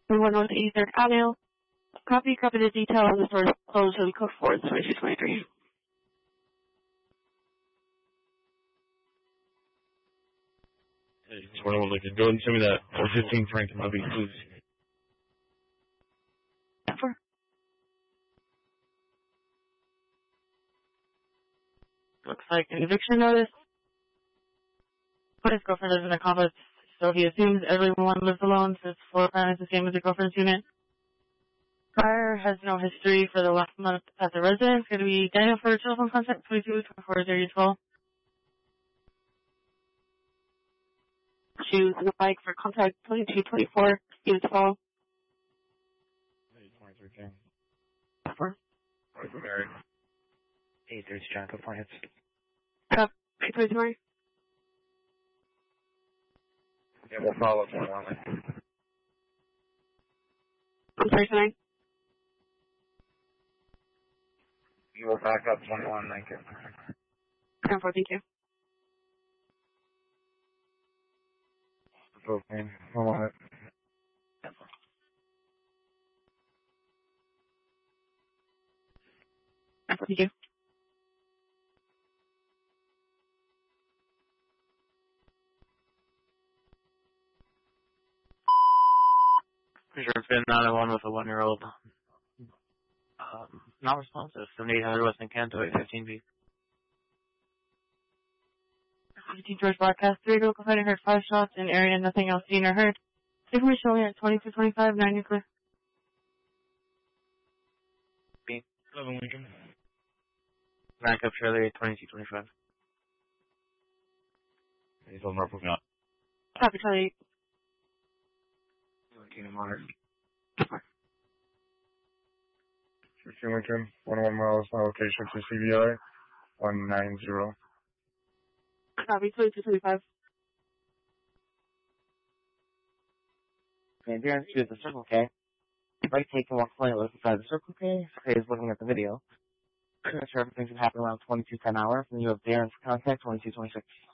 1 North 83rd Avenue. Copy the detail on the store is closed and code 4 is 2223. Hey, 21 Lincoln, go ahead and send me that 415 Franklin Lobby, please. Looks like an eviction notice. But his girlfriend lives in a complex, so he assumes everyone lives alone since floor plan is the same as the girlfriend's unit. Prior has no history for the last month at the residence. Going to be Daniel for telephone contact 22-24-012. Shoes and a bike for contact 22-24-012. Hey, 23 King. For? Mary. Hey, there's John Compliance. Copy 23. Yeah, we'll follow up 21. I'm sorry, tonight. You will back up 21 Lincoln. 10-4, thank you. Okay, hold on. 10-4, thank you. Pretty sure it's been 901 with a 1-year-old. Not responsive. 7800 West Encanto, 815B. 15 George broadcast 3 local fighting heard 5 shots in area, nothing else seen or heard. Information only at 2225, 9 nuclear. B. 11 Lincoln. Back up Charlie, 2225. He's on Norfolk now. Copy, Charlie. 17 Mark. 15 Lincoln, 11 miles, my location to CBI, 190. Copy, 2225. Okay, Darren, shoot the Circle K. Right take and walk slightly beside the Circle K. Okay, is looking at the video. I'm not sure everything's going to happen around 22:10 hours, and you have Darren's contact, 2226.